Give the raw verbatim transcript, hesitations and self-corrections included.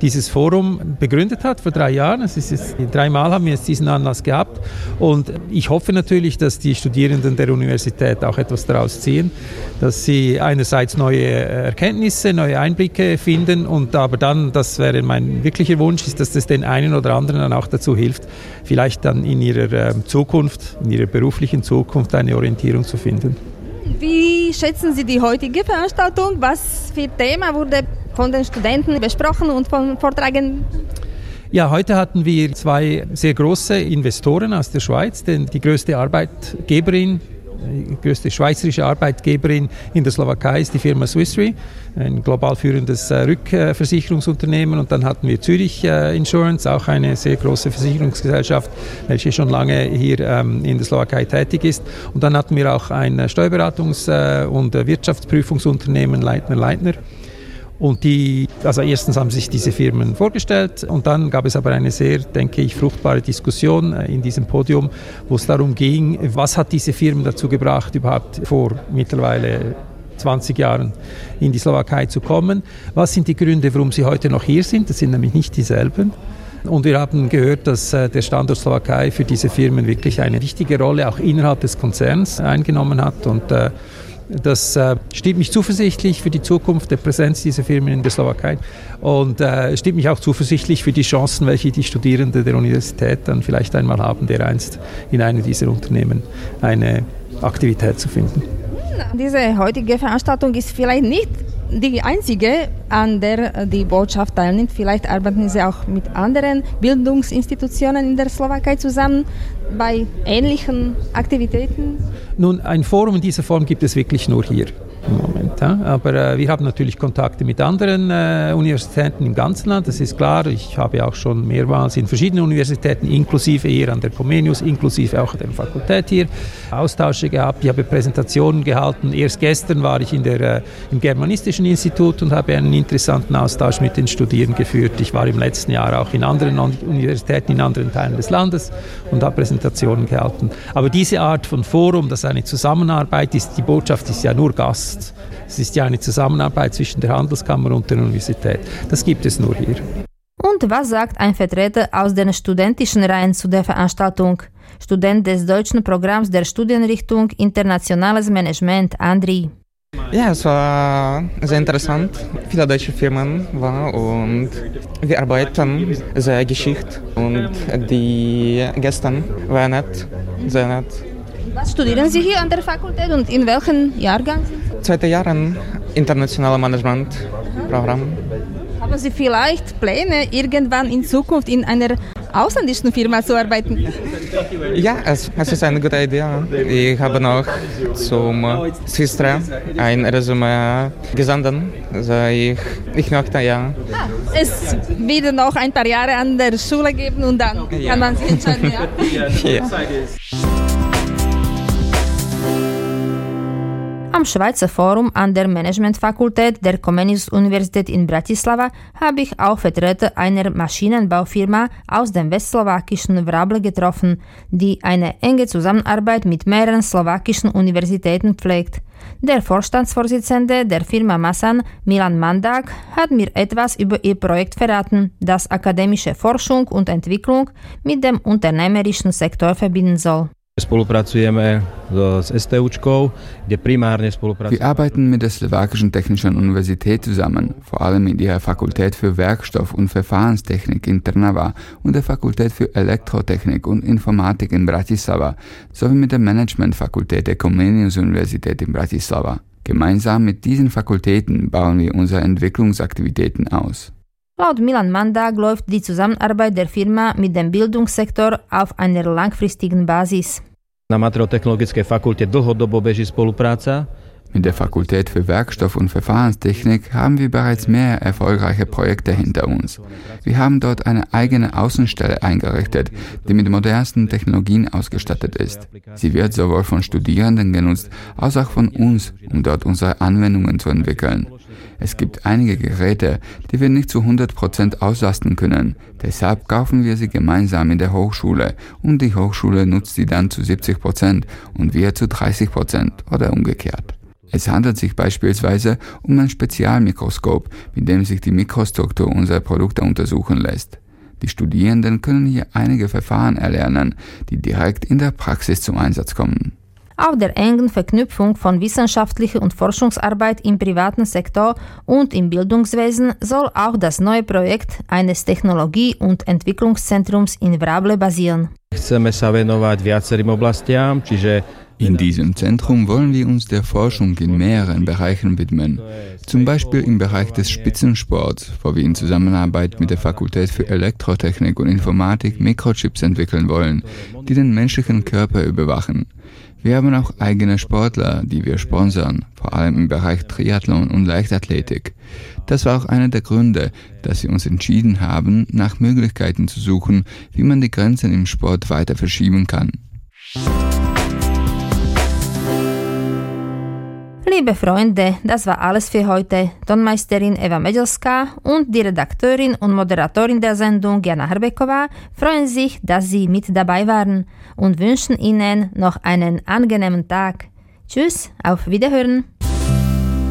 dieses Forum begründet hat vor drei Jahren. Es ist jetzt, dreimal haben wir jetzt diesen Anlass gehabt und ich hoffe natürlich, dass die Studierenden der Universität auch etwas daraus ziehen, dass sie einerseits neue Erkenntnisse, neue Einblicke finden und aber dann, das wäre mein wirklicher Wunsch, ist, dass das den einen oder anderen dann auch dazu hilft, vielleicht dann in ihrer Zukunft, in ihrer beruflichen Zukunft eine Orientierung zu finden. Wie schätzen Sie die heutige Veranstaltung? Was für Thema wurde von den Studenten besprochen und von Vortragenden? Ja, heute hatten wir zwei sehr große Investoren aus der Schweiz, denn die größte Arbeitgeberin, die größte schweizerische Arbeitgeberin in der Slowakei ist die Firma Swiss Re, ein global führendes äh, Rückversicherungsunternehmen. Und dann hatten wir Zürich äh, Insurance, auch eine sehr große Versicherungsgesellschaft, welche schon lange hier ähm, in der Slowakei tätig ist. Und dann hatten wir auch ein Steuerberatungs- äh, und Wirtschaftsprüfungsunternehmen, Leitner Leitner. Und die, also erstens haben sich diese Firmen vorgestellt und dann gab es aber eine sehr, denke ich, fruchtbare Diskussion in diesem Podium, wo es darum ging, was hat diese Firmen dazu gebracht, überhaupt vor mittlerweile zwanzig Jahren in die Slowakei zu kommen. Was sind die Gründe, warum sie heute noch hier sind? Das sind nämlich nicht dieselben. Und wir haben gehört, dass der Standort Slowakei für diese Firmen wirklich eine wichtige Rolle auch innerhalb des Konzerns eingenommen hat und das äh, stimmt mich zuversichtlich für die Zukunft der Präsenz dieser Firmen in der Slowakei und äh, stimmt mich auch zuversichtlich für die Chancen, welche die Studierenden der Universität dann vielleicht einmal haben, dereinst in einem dieser Unternehmen eine Aktivität zu finden. Diese heutige Veranstaltung ist vielleicht nicht die einzige, an der die Botschaft teilnimmt. Vielleicht arbeiten Sie auch mit anderen Bildungsinstitutionen in der Slowakei zusammen bei ähnlichen Aktivitäten? Nun, ein Forum in dieser Form gibt es wirklich nur hier im Moment. Ja? Aber äh, wir haben natürlich Kontakte mit anderen äh, Universitäten im ganzen Land, das ist klar. Ich habe auch schon mehrmals in verschiedenen Universitäten, inklusive hier an der Comenius, inklusive auch der Fakultät hier, Austausche gehabt. Ich habe Präsentationen gehalten. Erst gestern war ich in der, äh, im Germanistischen Institut und habe einen interessanten Austausch mit den Studierenden geführt. Ich war im letzten Jahr auch in anderen Universitäten, in anderen Teilen des Landes und habe Präsentationen gehalten. Aber diese Art von Forum, das eine Zusammenarbeit ist, die Botschaft ist ja nur Gast. Es ist ja eine Zusammenarbeit zwischen der Handelskammer und der Universität. Das gibt es nur hier. Und was sagt ein Vertreter aus den studentischen Reihen zu der Veranstaltung? Student des deutschen Programms der Studienrichtung Internationales Management, Andri. Ja, es war sehr interessant. Viele deutsche Firmen waren und wir arbeiten sehr geschickt und die Gäste waren nett, sehr nett. Was studieren Sie hier an der Fakultät und in welchem Jahrgang sind Sie? Zweite Jahren internationales Management-Programm. Haben Sie vielleicht Pläne, irgendwann in Zukunft in einer ausländischen Firma zu arbeiten? Ja, es, es ist eine gute Idee. Ich habe noch zum Swistra ein Resümee gesendet. Also ich, ich möchte, ja. Ah, es wird noch ein paar Jahre an der Schule geben und dann ja. Kann man sich entscheiden, ja? Ja. Am Schweizer Forum an der Managementfakultät der Comenius-Universität in Bratislava habe ich auch Vertreter einer Maschinenbaufirma aus dem westslowakischen Vrable getroffen, die eine enge Zusammenarbeit mit mehreren slowakischen Universitäten pflegt. Der Vorstandsvorsitzende der Firma Masan, Milan Mandak, hat mir etwas über ihr Projekt verraten, das akademische Forschung und Entwicklung mit dem unternehmerischen Sektor verbinden soll. Wir arbeiten mit der Slowakischen Technischen Universität zusammen, vor allem in ihrer Fakultät für Werkstoff- und Verfahrenstechnik in Trnava und der Fakultät für Elektrotechnik und Informatik in Bratislava, sowie mit der Managementfakultät der Comenius-Universität in Bratislava. Gemeinsam mit diesen Fakultäten bauen wir unsere Entwicklungsaktivitäten aus. Laut Milan Mandak läuft die Zusammenarbeit der Firma mit dem Bildungssektor auf einer langfristigen Basis. Na Materiálotechnologickej fakulte dlhodobo beží spolupráca. Mit der Fakultät für Werkstoff- und Verfahrenstechnik haben wir bereits mehr erfolgreiche Projekte hinter uns. Wir haben dort eine eigene Außenstelle eingerichtet, die mit modernsten Technologien ausgestattet ist. Sie wird sowohl von Studierenden genutzt, als auch von uns, um dort unsere Anwendungen zu entwickeln. Es gibt einige Geräte, die wir nicht zu hundert Prozent auslasten können. Deshalb kaufen wir sie gemeinsam in der Hochschule und die Hochschule nutzt sie dann zu siebzig Prozent und wir zu dreißig Prozent oder umgekehrt. Es handelt sich beispielsweise um ein Spezialmikroskop, mit dem sich die Mikrostruktur unserer Produkte untersuchen lässt. Die Studierenden können hier einige Verfahren erlernen, die direkt in der Praxis zum Einsatz kommen. Auf der engen Verknüpfung von wissenschaftlicher und Forschungsarbeit im privaten Sektor und im Bildungswesen soll auch das neue Projekt eines Technologie- und Entwicklungszentrums in Vrable basieren. Chceme sa venovať viacerým oblastiam, čiže In diesem Zentrum wollen wir uns der Forschung in mehreren Bereichen widmen. Zum Beispiel im Bereich des Spitzensports, wo wir in Zusammenarbeit mit der Fakultät für Elektrotechnik und Informatik Mikrochips entwickeln wollen, die den menschlichen Körper überwachen. Wir haben auch eigene Sportler, die wir sponsern, vor allem im Bereich Triathlon und Leichtathletik. Das war auch einer der Gründe, dass wir uns entschieden haben, nach Möglichkeiten zu suchen, wie man die Grenzen im Sport weiter verschieben kann. Liebe Freunde, das war alles für heute. Tonmeisterin Eva Medelská und die Redakteurin und Moderatorin der Sendung Jana Hrbeková freuen sich, dass Sie mit dabei waren und wünschen Ihnen noch einen angenehmen Tag. Tschüss, auf Wiederhören!